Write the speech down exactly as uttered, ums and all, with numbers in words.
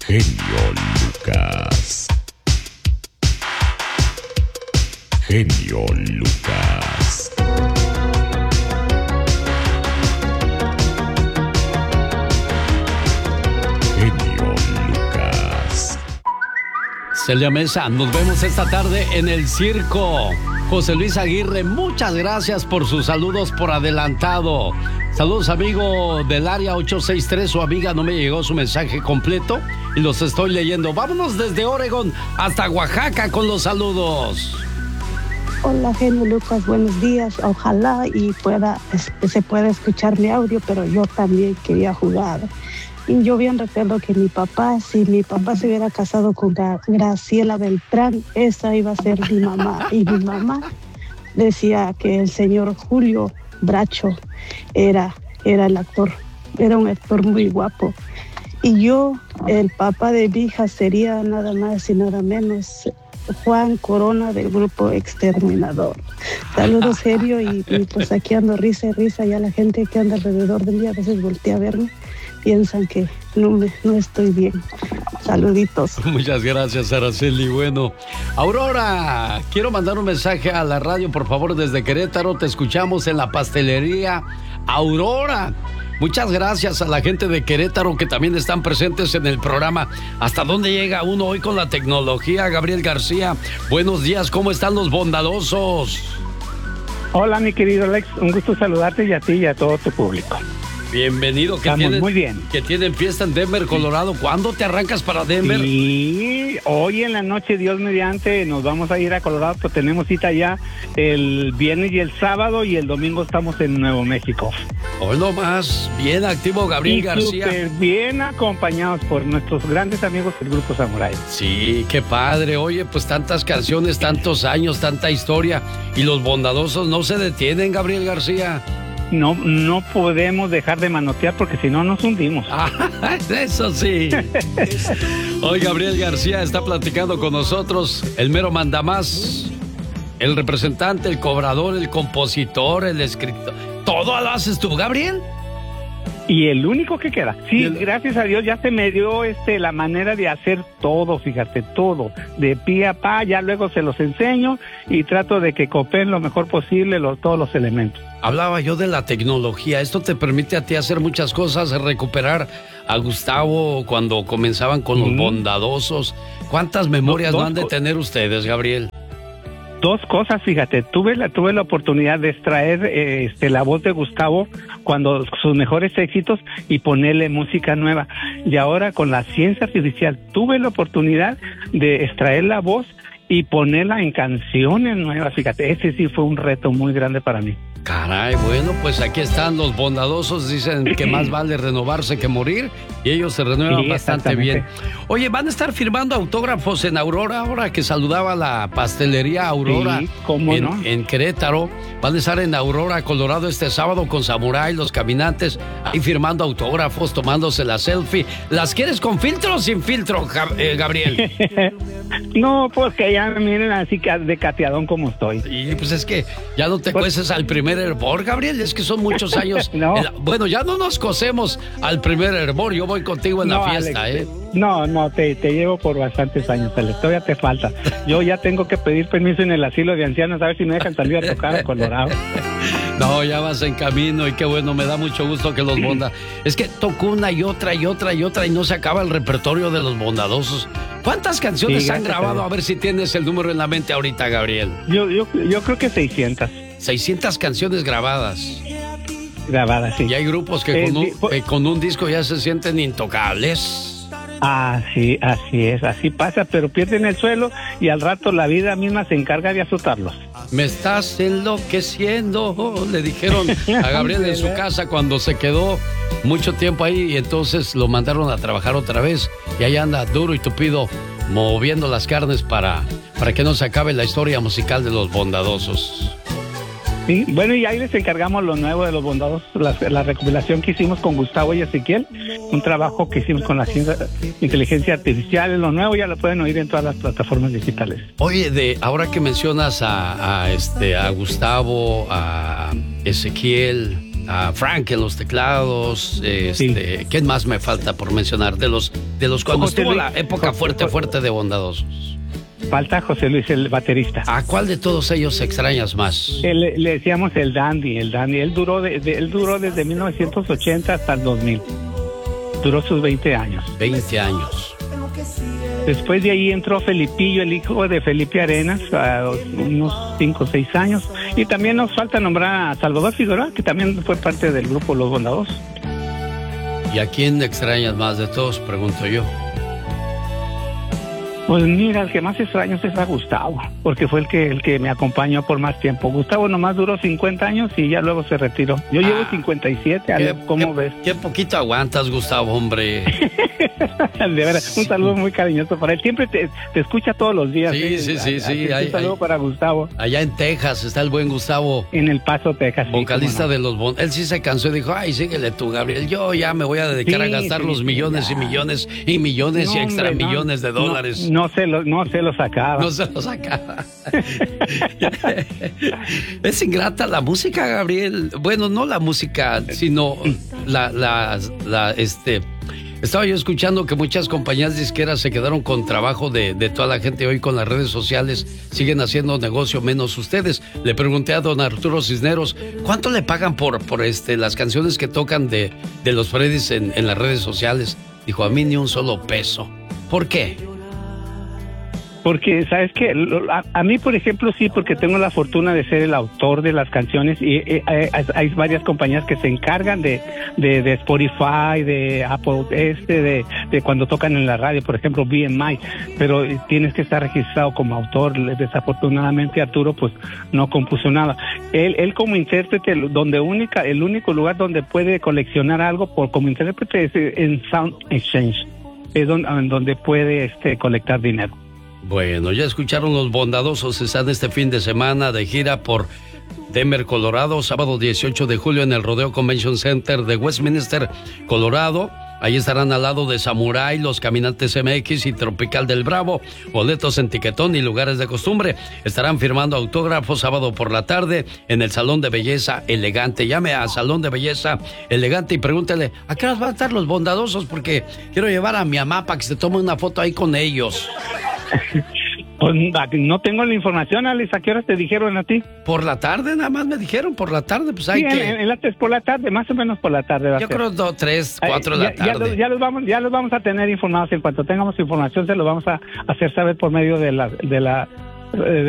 Genio Lucas. Genio Lucas. Genio Lucas. Celia Mesa, nos vemos esta tarde en el circo. José Luis Aguirre, muchas gracias por sus saludos por adelantado. Saludos, amigo del área ocho seis tres, su amiga no me llegó su mensaje completo y los estoy leyendo. Vámonos desde Oregón hasta Oaxaca con los saludos. Hola, genio Lucas, buenos días. Ojalá y pueda, se pueda escuchar mi audio, pero yo también quería jugar. Y yo bien recuerdo que mi papá, si mi papá se hubiera casado con Graciela Beltrán, esa iba a ser mi mamá. Y mi mamá decía que el señor Julio Bracho era, era el actor, era un actor muy guapo. Y yo, el papá de mi hija, sería nada más y nada menos Juan Corona del grupo Exterminador. Saludos, genio, y, y pues aquí ando risa y risa. Ya la gente que anda alrededor de mí a veces voltea a verme, piensan que no, me, no estoy bien. Saluditos. Muchas gracias, Araceli. Bueno, Aurora, quiero mandar un mensaje a la radio, por favor, desde Querétaro. Te escuchamos en la pastelería Aurora. Muchas gracias a la gente de Querétaro que también están presentes en el programa. ¿Hasta dónde llega uno hoy con la tecnología? Gabriel García, buenos días, ¿cómo están los bondadosos? Hola, mi querido Alex, un gusto saludarte y a ti y a todo tu público. Bienvenido, que Estamos tienen, muy bien. que tienen fiesta en Denver, Colorado. ¿Cuándo te arrancas para Denver? Sí, hoy en la noche, Dios mediante, nos vamos a ir a Colorado, pues tenemos cita ya el viernes y el sábado, y el domingo estamos en Nuevo México. Hoy nomás, bien activo Gabriel y García. Súper bien acompañados por nuestros grandes amigos del Grupo Samurai. Sí, qué padre. Oye, pues tantas canciones, tantos años, tanta historia, y los bondadosos no se detienen, Gabriel García. No, no podemos dejar de manotear porque si no nos hundimos. Ah, eso sí. Hoy Gabriel García está platicando con nosotros, el mero mandamás, el representante, el cobrador, el compositor, el escritor. ¿Todo lo haces tú, Gabriel? Y el único que queda. Sí, el... gracias a Dios ya se me dio este la manera de hacer todo, fíjate, todo, de pie a pa, ya luego se los enseño y trato de que cooperen lo mejor posible los, todos los elementos. Hablaba yo de la tecnología, esto te permite a ti hacer muchas cosas, recuperar a Gustavo cuando comenzaban con los mm. bondadosos. ¿Cuántas memorias no han de tener ustedes, Gabriel? Dos cosas, fíjate, tuve la tuve la oportunidad de extraer eh, este, la voz de Gustavo cuando sus mejores éxitos y ponerle música nueva. Y ahora con la ciencia artificial tuve la oportunidad de extraer la voz y ponerla en canciones nuevas, fíjate, ese sí fue un reto muy grande para mí. Caray, bueno, pues aquí están los bondadosos, dicen que más vale renovarse que morir, y ellos se renuevan sí, bastante bien. Oye, ¿van a estar firmando autógrafos en Aurora ahora que saludaba la pastelería Aurora? Sí, ¿cómo en, no? En Querétaro. Van a estar en Aurora, Colorado este sábado con Samurai, los caminantes, ahí firmando autógrafos, tomándose la selfie. ¿Las quieres con filtro o sin filtro, eh, Gabriel? No, pues que ya me miren así de cateadón como estoy. Y pues es que ya no te pues, cueces al primer hervor, Gabriel, es que son muchos años. No. La, bueno, ya no nos cosemos al primer hervor, yo voy contigo en no, la fiesta, Alex, ¿eh? No, no, te, te llevo por bastantes años, Alex, todavía te falta. Yo ya tengo que pedir permiso en el asilo de ancianos a ver si me dejan salir a tocar a Colorado. No, ya vas en camino y qué bueno, me da mucho gusto que los bonda. Es que tocó una y otra y otra y otra y no se acaba el repertorio de los bondadosos. ¿Cuántas canciones sí, han grabado? A ver si tienes el número en la mente ahorita, Gabriel. Yo, yo, yo creo que seiscientas. seiscientas canciones grabadas. Grabadas, sí. Y hay grupos que, eh, con, un, que con un disco ya se sienten intocables. Ah, sí, así es, así pasa, pero pierden el suelo y al rato la vida misma se encarga de azotarlos. Me estás enloqueciendo, le dijeron a Gabriel en su casa cuando se quedó mucho tiempo ahí y entonces lo mandaron a trabajar otra vez y ahí anda duro y tupido moviendo las carnes para, para que no se acabe la historia musical de los bondadosos. Sí, bueno, y ahí les encargamos lo nuevo de los bondadosos, la, la recopilación que hicimos con Gustavo y Ezequiel, un trabajo que hicimos con la ciencia, inteligencia artificial, lo nuevo ya lo pueden oír en todas las plataformas digitales. Oye, de ahora que mencionas a, a este a Gustavo, a Ezequiel, a Frank en los teclados. Este, sí. ¿Quién más me falta por mencionar? De los, de los cuando José estuvo Luis, la época José, fuerte, José, fuerte de Bondadosos. Falta José Luis, el baterista. ¿A cuál de todos ellos extrañas más? Él, le decíamos el Dandy, el Dandy. Él duró, de, de, él duró desde mil novecientos ochenta hasta el dos mil. Duró sus veinte años. veinte años. Después de ahí entró Felipillo, el hijo de Felipe Arenas, a unos cinco o seis años. Y también nos falta nombrar a Salvador Figueroa, que también fue parte del grupo Los Bondadosos. ¿Y a quién extrañas más de todos? Pregunto yo. Pues mira, el que más extraño es a Gustavo, porque fue el que el que me acompañó por más tiempo. Gustavo nomás duró cincuenta años y ya luego se retiró. Yo ah, llevo cincuenta y siete, ¿qué, ¿cómo qué, ves? Qué poquito aguantas, Gustavo, hombre. De veras, un saludo muy cariñoso para él. Siempre te, te escucha todos los días. Sí, ¿eh? sí, sí, sí. Un hay, saludo hay, para Gustavo. Allá en Texas está el buen Gustavo. En El Paso, Texas. Vocalista sí, de los Bon. Él sí se cansó y dijo, ay, síguele tú, Gabriel. Yo ya me voy a dedicar sí, a gastar sí, los millones sí, y millones y millones no, y extra hombre, millones no, de dólares. No, no se lo, no se lo sacaba. No se lo sacaba. Es ingrata la música, Gabriel. Bueno, no la música, sino la, la, la, este... Estaba yo escuchando que muchas compañías disqueras se quedaron con trabajo de, de toda la gente hoy con las redes sociales. Siguen haciendo negocio menos ustedes. Le pregunté a don Arturo Cisneros, ¿cuánto le pagan por, por este, las canciones que tocan de, de los Freddys en, en las redes sociales? Dijo, a mí ni un solo peso. ¿Por qué? Porque, ¿sabes qué? A, a mí, por ejemplo, sí, porque tengo la fortuna de ser el autor de las canciones y eh, hay, hay varias compañías que se encargan de, de, de Spotify, de Apple, este, de, de cuando tocan en la radio, por ejemplo, B M I, pero tienes que estar registrado como autor. Desafortunadamente, Arturo, pues, no compuso nada. Él, él como intérprete, donde única, el único lugar donde puede coleccionar algo por como intérprete es en Sound Exchange, es donde, donde puede este, colectar dinero. Bueno, ya escucharon Los Bondadosos, están este fin de semana de gira por Denver, Colorado, sábado dieciocho de julio en el Rodeo Convention Center de Westminster, Colorado. Ahí estarán al lado de Samurai, Los Caminantes M X y Tropical del Bravo. Boletos en Tiquetón y lugares de costumbre. Estarán firmando autógrafos sábado por la tarde en el Salón de Belleza Elegante. Llame a Salón de Belleza Elegante y pregúntele, ¿a qué horas van a estar Los Bondadosos? Porque quiero llevar a mi mamá para que se tome una foto ahí con ellos. Pues no tengo la información, Alex. ¿A qué horas te dijeron a ti? Por la tarde, nada más me dijeron, por la tarde. Pues hay sí, que... en, en la, por la tarde, más o menos por la tarde. Va Yo a ser. creo dos, tres, cuatro de ya, la tarde. Ya, ya, los vamos, ya los vamos a tener informados. En cuanto tengamos información, se los vamos a hacer saber por medio de la... De la de